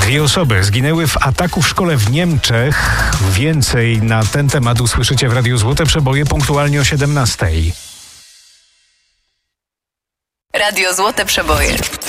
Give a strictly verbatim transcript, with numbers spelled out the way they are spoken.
Dwie osoby zginęły w ataku w szkole w Niemczech. Więcej na ten temat usłyszycie w Radiu Złote Przeboje punktualnie o siedemnastej. Radio Złote Przeboje.